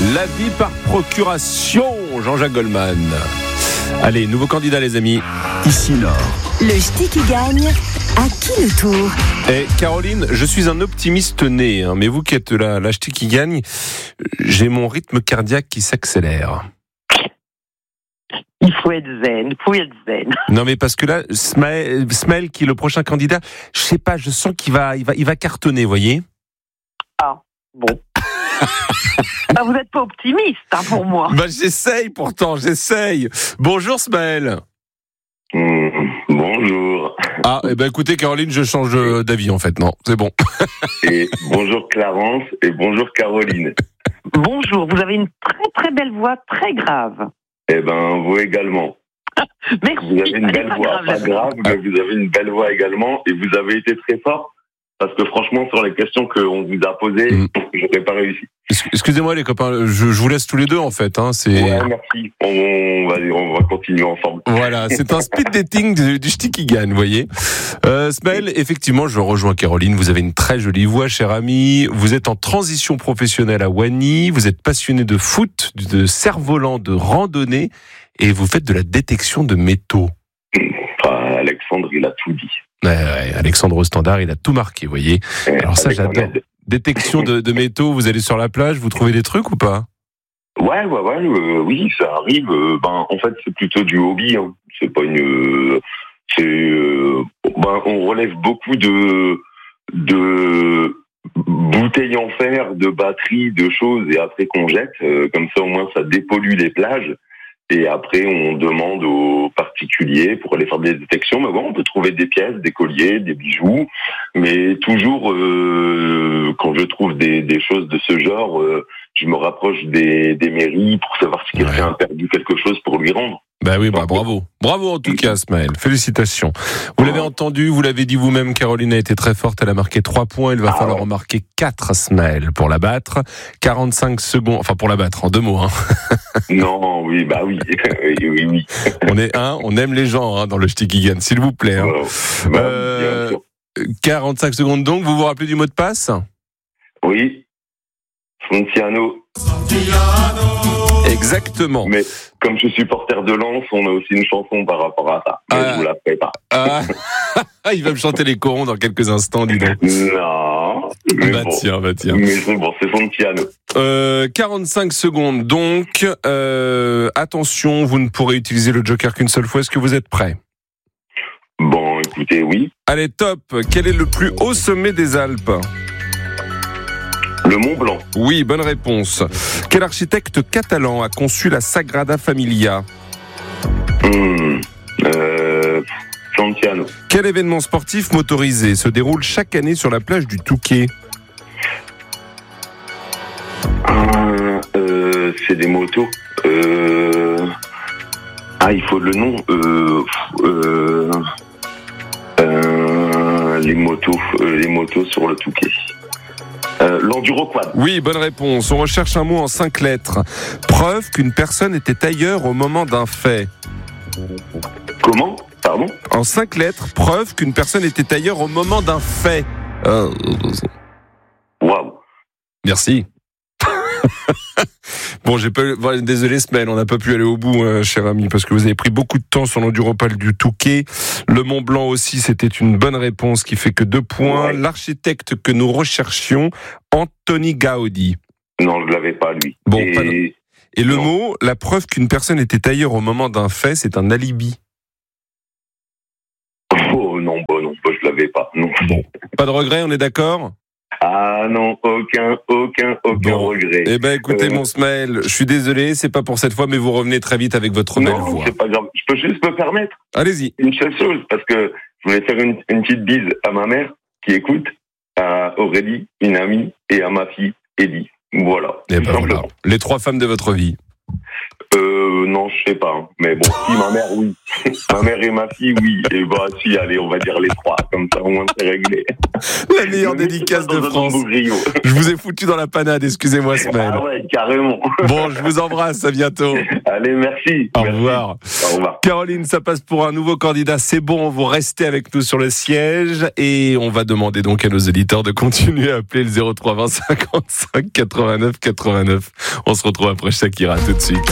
La vie par procuration, Jean-Jacques Goldman. Allez, nouveau candidat les amis. Ici Nord. Le ch'ti qui gagne, à qui le tour ? Et Caroline, je suis un optimiste né, mais vous qui êtes la ch'ti qui gagne, j'ai mon rythme cardiaque qui s'accélère. Il faut être zen, Non mais parce que là, Smaël qui est le prochain candidat, je sais pas, je sens qu'il va cartonner, voyez. Ah, bon. Vous n'êtes pas optimiste pour moi. J'essaye pourtant. Bonjour Smaël. Bonjour. Ah, écoutez Caroline, je change d'avis en fait, non, c'est bon. Et bonjour Clarence et bonjour Caroline. Bonjour, vous avez une très très belle voix, très grave. Vous également. Merci. Vous avez une belle voix, pas grave, mais vous avez une belle voix également et vous avez été très fort. Parce que franchement, sur les questions qu'on vous a posées, je n'aurais pas réussi. Excusez-moi les copains, je vous laisse tous les deux en fait. Ouais, merci. On va continuer ensemble. Voilà, c'est un speed dating du ch'ti qui gagne, vous voyez. Smaël, effectivement, je rejoins Caroline. Vous avez une très jolie voix, cher ami. Vous êtes en transition professionnelle à Wany. Vous êtes passionné de foot, de cerf-volant, de randonnée. Et vous faites de la détection de métaux. Alexandre, il a tout dit. Ouais, Alexandre au standard, il a tout marqué, vous voyez. Alors ça, j'adore. Détection de métaux, vous allez sur la plage, vous trouvez des trucs ou pas ? Ouais, oui, ça arrive. En fait, c'est plutôt du hobby. C'est pas une. On relève beaucoup de bouteilles en fer, de batteries, de choses, et après qu'on jette. Comme ça, au moins, ça dépollue les plages. Et après, on demande aux particuliers pour aller faire des détections. Mais bon, on peut trouver des pièces, des colliers, des bijoux. Mais toujours, quand je trouve des choses de ce genre, je me rapproche des mairies pour savoir si quelqu'un a perdu quelque chose pour lui rendre. Bravo. Bravo en tout cas, Smaël. Félicitations. Vous l'avez entendu, vous l'avez dit vous-même, Caroline a été très forte, elle a marqué 3 points, il va falloir en marquer 4, Smaël, pour la battre. 45 secondes, enfin pour la battre, en 2 mots. Non, oui. Oui. On aime les gens dans le ch'ti qui gagne, s'il vous plaît. 45 secondes donc, vous vous rappelez du mot de passe ? Oui. Fontiano. Exactement. Mais comme je suis supporter de Lens, on a aussi une chanson par rapport à ça. Mais je vous la ferai pas. Il va me chanter les corons dans quelques instants, dis donc. Non. Tiens. Mais c'est bon, c'est Fontiano. 45 secondes donc. Attention, vous ne pourrez utiliser le joker qu'une seule fois. Est-ce que vous êtes prêts ? Bon, écoutez, oui. Allez, top. Quel est le plus haut sommet des Alpes ? Le Mont Blanc. Oui, bonne réponse. Quel architecte catalan a conçu la Sagrada Familia ? Fontiano. Quel événement sportif motorisé se déroule chaque année sur la plage du Touquet ? C'est des motos. Il faut le nom. Les motos sur le Touquet. L'enduroquad. Oui, bonne réponse. On recherche un mot en 5 lettres. Preuve qu'une personne était ailleurs au moment d'un fait. Comment ? Pardon ? En 5 lettres, preuve qu'une personne était ailleurs au moment d'un fait. Waouh. Merci. Bon, désolé Smaël, on n'a pas pu aller au bout, cher ami, parce que vous avez pris beaucoup de temps sur l'enduropal du Touquet. Le Mont Blanc aussi, c'était une bonne réponse qui fait que 2 points. Ouais. L'architecte que nous recherchions, Antoni Gaudi. Non, je l'avais pas, lui. Bon, et le mot, la preuve qu'une personne était ailleurs au moment d'un fait, c'est un alibi. Oh non, je l'avais pas. Non. Bon, pas de regret, on est d'accord ? Ah non, aucun regret. Écoutez, mon Smaël, je suis désolé, c'est pas pour cette fois, mais vous revenez très vite avec votre belle voix. Non, c'est pas grave. Je peux juste me permettre. Allez-y. Une seule chose, parce que je voulais faire une petite bise à ma mère qui écoute, à Aurélie, une amie, et à ma fille, Eddie. Voilà. Voilà. Les 3 femmes de votre vie. non, je sais pas. Hein. Mais bon, si, ma mère, oui. Ma mère et ma fille, oui. Et bah, si, allez, on va dire les 3. Comme ça, au moins, c'est réglé. La meilleure dédicace de France. Je vous ai foutu dans la panade, excusez-moi, Smaël. Ah ouais, carrément. Bon, je vous embrasse, à bientôt. Allez, merci. Au Merci. revoir. Au revoir. Caroline, ça passe pour un nouveau candidat. C'est bon, vous restez avec nous sur le siège et on va demander donc à nos éditeurs de continuer à appeler le 03 20 55 89 89. On se retrouve après Shakira tout de suite.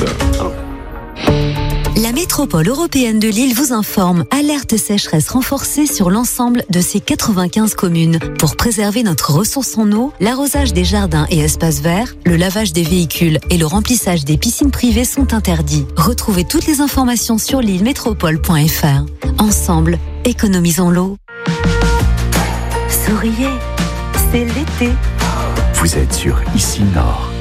La métropole européenne de Lille vous informe. Alerte sécheresse renforcée sur l'ensemble de ses 95 communes. Pour préserver notre ressource en eau, l'arrosage des jardins et espaces verts, le lavage des véhicules et le remplissage des piscines privées sont interdits. Retrouvez toutes les informations sur lillemétropole.fr. Ensemble, économisons l'eau. Souriez, c'est l'été. Vous êtes sur Ici Nord.